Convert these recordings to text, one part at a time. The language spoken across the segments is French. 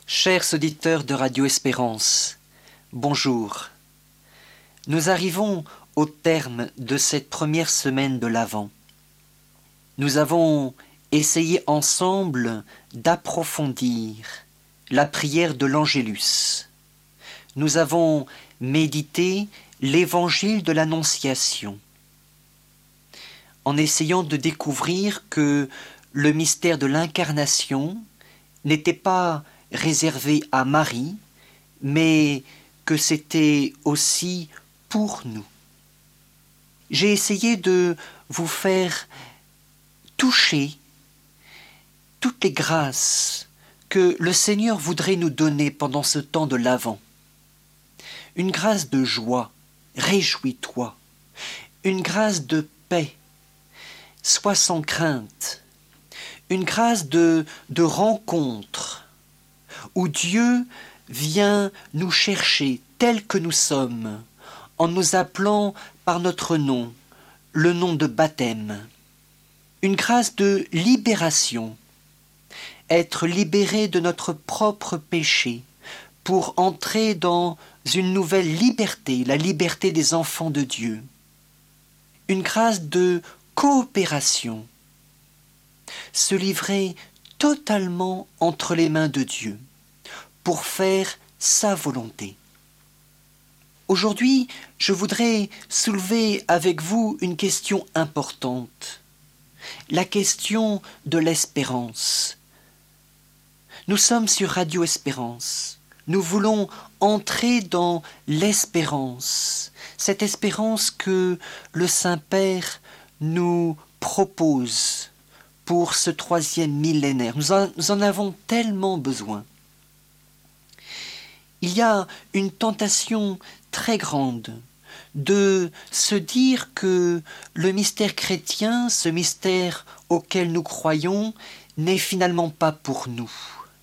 Chers auditeurs de Radio Espérance, bonjour. Nous arrivons au terme de cette première semaine de l'Avent. Nous avons essayé ensemble d'approfondir la prière de l'Angélus. Nous avons médité l'évangile de l'Annonciation, en essayant de découvrir que le mystère de l'incarnation n'était pas réservé à Marie, mais que c'était aussi pour nous. J'ai essayé de vous faire toucher toutes les grâces que le Seigneur voudrait nous donner pendant ce temps de l'Avent. Une grâce de joie, réjouis-toi. Une grâce de paix, sois sans crainte. Une grâce de rencontre, où Dieu vient nous chercher tels que nous sommes, en nous appelant par notre nom, le nom de baptême. Une grâce de libération, être libéré de notre propre péché, pour entrer dans une nouvelle liberté, la liberté des enfants de Dieu. Une grâce de coopération, se livrer totalement entre les mains de Dieu pour faire sa volonté. Aujourd'hui, je voudrais soulever avec vous une question importante, la question de l'espérance. Nous sommes sur Radio Espérance. Nous voulons entrer dans l'espérance, cette espérance que le Saint-Père nous propose pour ce troisième millénaire. Nous en avons tellement besoin. Il y a une tentation très grande de se dire que le mystère chrétien, ce mystère auquel nous croyons, n'est finalement pas pour nous.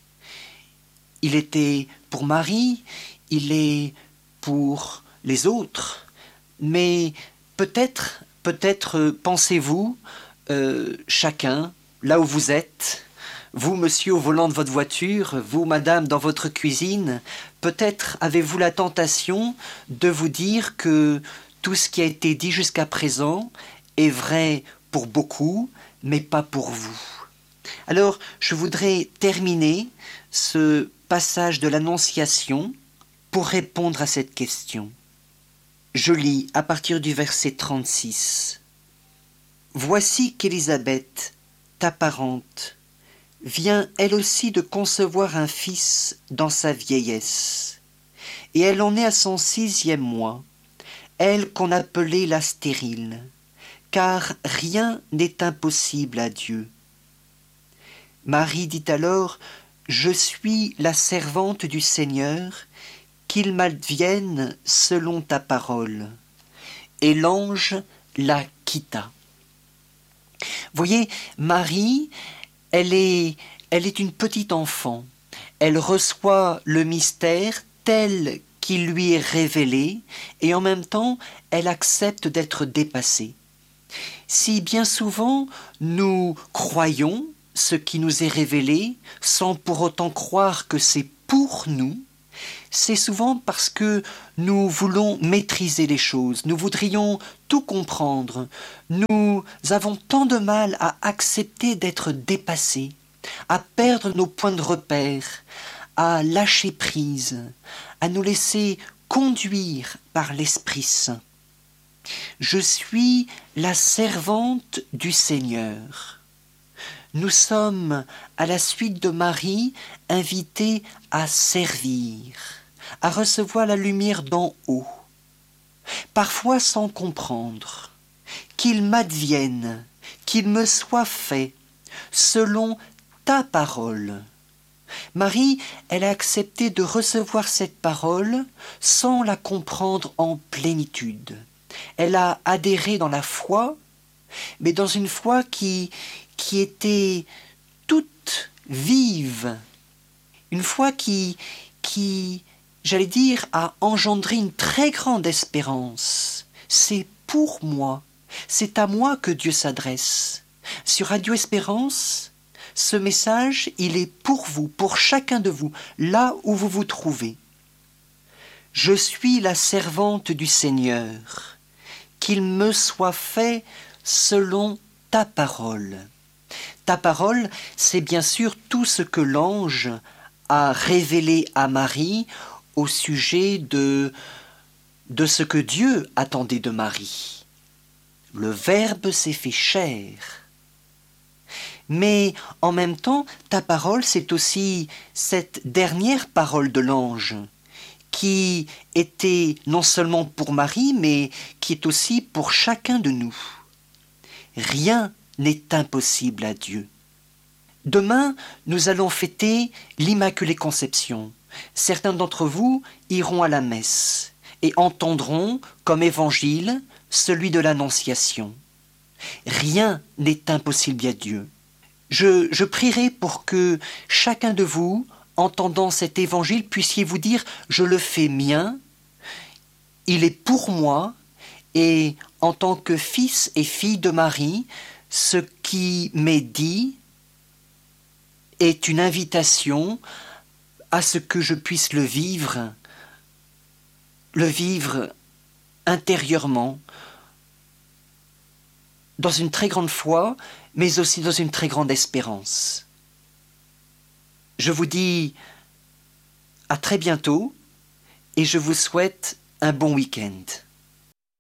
Il était pour Marie, il est pour les autres, mais peut-être pensez-vous, chacun, là où vous êtes, vous, monsieur, au volant de votre voiture, vous, madame, dans votre cuisine, peut-être avez-vous la tentation de vous dire que tout ce qui a été dit jusqu'à présent est vrai pour beaucoup, mais pas pour vous. Alors, je voudrais terminer ce passage de l'Annonciation pour répondre à cette question. Je lis à partir du verset 36. « Voici qu'Élisabeth, ta parente, vient elle aussi de concevoir un fils dans sa vieillesse, et elle en est à son 6e mois, elle qu'on appelait la stérile, car rien n'est impossible à Dieu. Marie dit alors, « Je suis la servante du Seigneur, qu'il m'advienne selon ta parole. » Et l'ange la quitta. Voyez, Marie, elle est une petite enfant. Elle reçoit le mystère tel qu'il lui est révélé et en même temps, elle accepte d'être dépassée. Si bien souvent, nous croyons ce qui nous est révélé sans pour autant croire que c'est pour nous, c'est souvent parce que nous voulons maîtriser les choses, nous voudrions tout comprendre, nous avons tant de mal à accepter d'être dépassés, à perdre nos points de repère, à lâcher prise, à nous laisser conduire par l'Esprit Saint. Je suis la servante du Seigneur. Nous sommes, à la suite de Marie, invités à servir, à recevoir la lumière d'en haut, parfois sans comprendre, qu'il m'advienne, qu'il me soit fait, selon ta parole. Marie, elle a accepté de recevoir cette parole sans la comprendre en plénitude. Elle a adhéré dans la foi, mais dans une foi qui était toute vive, une foi qui, j'allais dire, a engendré une très grande espérance. C'est pour moi, c'est à moi que Dieu s'adresse. Sur Radio Espérance, Ce message, il est pour vous, pour chacun de vous, là où vous vous trouvez. Je suis la servante du Seigneur, qu'il me soit fait selon ta parole. Ta parole, c'est bien sûr tout ce que l'ange a révélé à Marie au sujet de ce que Dieu attendait de Marie. Le Verbe s'est fait chair. Mais en même temps, ta parole, c'est aussi cette dernière parole de l'ange qui était non seulement pour Marie, mais qui est aussi pour chacun de nous. Rien n'est impossible à Dieu. Demain, nous allons fêter l'Immaculée Conception. Certains d'entre vous iront à la messe et entendront comme évangile celui de l'Annonciation. Rien n'est impossible à Dieu. Je prierai pour que chacun de vous, entendant cet évangile, puissiez vous dire « je le fais mien, il est pour moi » et en tant que fils et fille de Marie, ce qui m'est dit est une invitation à ce que je puisse le vivre intérieurement, dans une très grande foi, mais aussi dans une très grande espérance. Je vous dis à très bientôt et je vous souhaite un bon week-end.